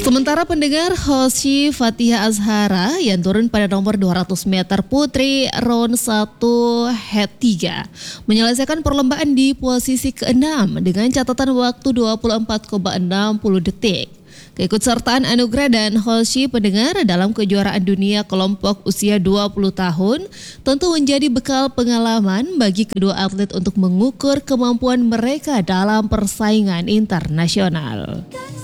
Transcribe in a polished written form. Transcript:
Sementara pendengar Hoshi Fatihah Azhara yang turun pada nomor 200 meter putri round 1 head 3 menyelesaikan perlombaan di posisi ke-6 dengan catatan waktu 24,60 detik. Keikutsertaan Anugrah dan Hoshi pendengar dalam kejuaraan dunia kelompok usia 20 tahun tentu menjadi bekal pengalaman bagi kedua atlet untuk mengukur kemampuan mereka dalam persaingan internasional.